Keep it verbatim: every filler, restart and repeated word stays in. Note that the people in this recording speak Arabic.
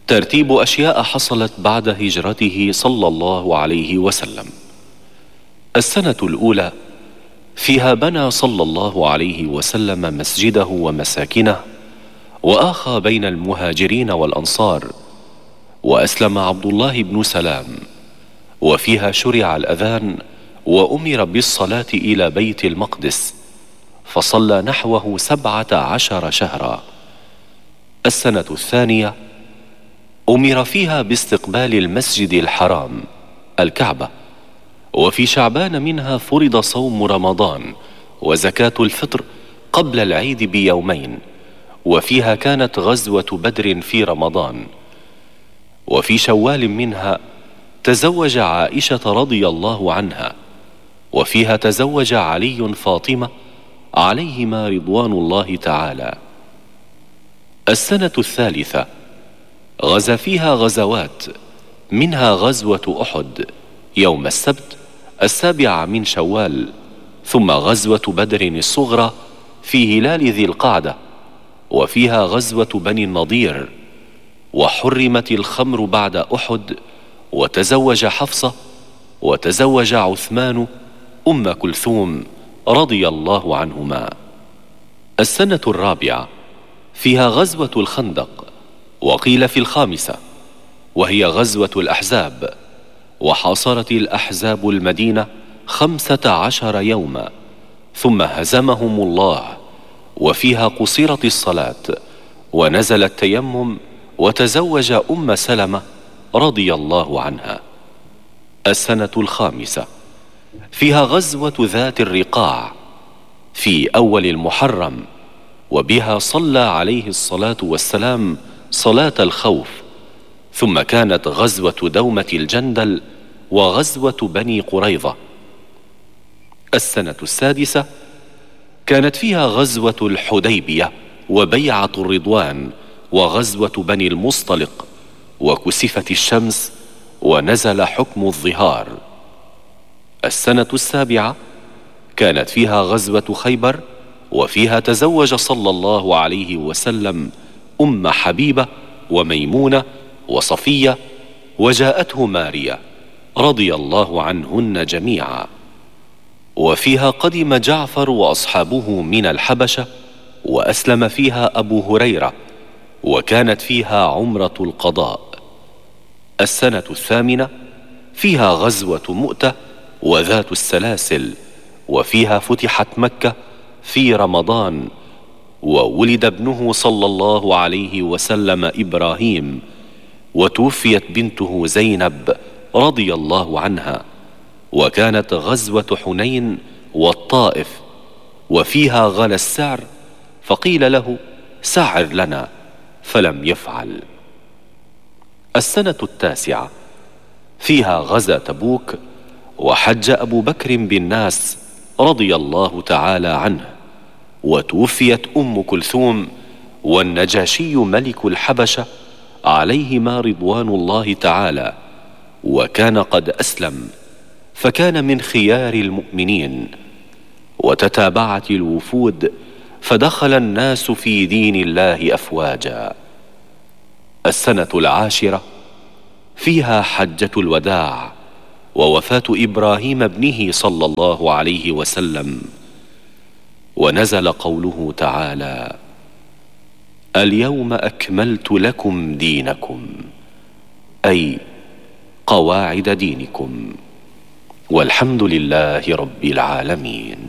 ترتيب أشياء حصلت بعد هجرته صلى الله عليه وسلم. السنة الأولى فيها بنى صلى الله عليه وسلم مسجده ومساكنه، وآخى بين المهاجرين والأنصار، وأسلم عبد الله بن سلام. وفيها شرع الأذان، وأمر بالصلاة إلى بيت المقدس، فصلى نحوه سبعة عشر شهرا. السنة الثانية أمر فيها باستقبال المسجد الحرام الكعبة. وفي شعبان منها فرض صوم رمضان وزكاة الفطر قبل العيد بيومين. وفيها كانت غزوة بدر في رمضان. وفي شوال منها تزوج عائشة رضي الله عنها. وفيها تزوج علي فاطمة عليهما رضوان الله تعالى. السنة الثالثة غزا فيها غزوات، منها غزوة أحد يوم السبت السابع من شوال، ثم غزوة بدر الصغرى في هلال ذي القعدة، وفيها غزوة بني النضير. وحرمت الخمر بعد أحد، وتزوج حفصة، وتزوج عثمان أم كلثوم رضي الله عنهما. السنة الرابعة فيها غزوة الخندق، وقيل في الخامسة، وهي غزوة الأحزاب. وحاصرت الأحزاب المدينة خمسة عشر يوما، ثم هزمهم الله. وفيها قصرت الصلاة، ونزل التيمم، وتزوج أم سلمة رضي الله عنها. السنة الخامسة فيها غزوة ذات الرقاع في أول المحرم، وبها صلى عليه الصلاة والسلام صلاة الخوف. ثم كانت غزوة دومة الجندل، وغزوة بني قريظة. السنة السادسة كانت فيها غزوة الحديبية، وبيعة الرضوان، وغزوة بني المصطلق، وكسفت الشمس، ونزل حكم الظهار. السنة السابعة كانت فيها غزوة خيبر، وفيها تزوج صلى الله عليه وسلم أم حبيبة وميمونة وصفية، وجاءته ماريا رضي الله عنهن جميعا. وفيها قدم جعفر وأصحابه من الحبشة، وأسلم فيها أبو هريرة، وكانت فيها عمرة القضاء. السنة الثامنة فيها غزوة مؤتة وذات السلاسل، وفيها فتحت مكة في رمضان. وولد ابنه صلى الله عليه وسلم إبراهيم، وتوفيت بنته زينب رضي الله عنها. وكانت غزوة حنين والطائف، وفيها غلا السعر، فقيل له سعر لنا، فلم يفعل. السنة التاسعة فيها غزا تبوك، وحج أبو بكر بالناس رضي الله تعالى عنه. وتوفيت أم كلثوم والنجاشي ملك الحبشة عليهما رضوان الله تعالى، وكان قد أسلم، فكان من خيار المؤمنين. وتتابعت الوفود، فدخل الناس في دين الله أفواجا. السنة العاشرة فيها حجة الوداع، ووفاة إبراهيم ابنه صلى الله عليه وسلم. ونزل قوله تعالى: اليوم أكملت لكم دينكم، أي قواعد دينكم، والحمد لله رب العالمين.